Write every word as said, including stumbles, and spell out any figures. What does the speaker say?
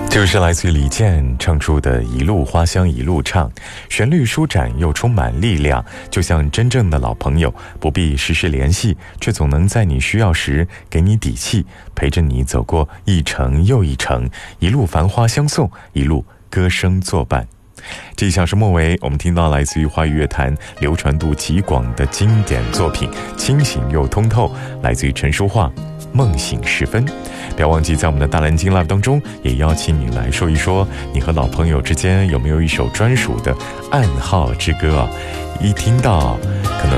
这是来自于李健唱出的一路花香一路唱，旋律舒展又充满力量，就像真正的老朋友，不必时时联系，却总能在你需要时给你底气，陪着你走过一程又一程，一路繁花相送，一路歌声作伴。这一小时末尾，我们听到来自于华语乐坛流传度极广的经典作品，清醒又通透，来自于陈淑桦梦醒时分。不要忘记在我们的大蓝鲸 Live 当中，也邀请你来说一说你和老朋友之间有没有一首专属的暗号之歌啊，一听到可能